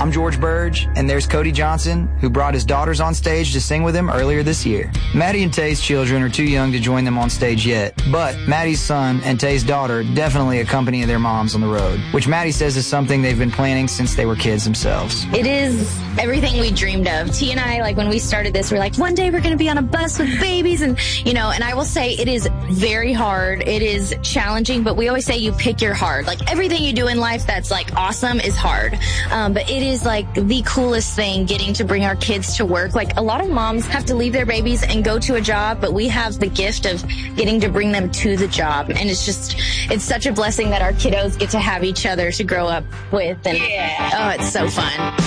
I'm George Burge, and there's Cody Johnson, who brought his daughters on stage to sing with him earlier this year. Maddie and Tay's children are too young to join them on stage yet, but Maddie's son and Tay's daughter definitely accompany their moms on the road, which Maddie says is something they've been planning since they were kids themselves. It is everything we dreamed of. T and I, like when we started this, we're like, one day we're going to be on a bus with babies, and and I will say it is very hard. It is challenging, but we always say you pick your hard. Like everything you do in life that's like awesome is hard. But it is like the coolest thing getting to bring our kids to work. Like a lot of moms have to leave their babies and go to a job, but we have the gift of getting to bring them to the job. And it's such a blessing that our kiddos get to have each other to grow up with. And oh, it's so fun.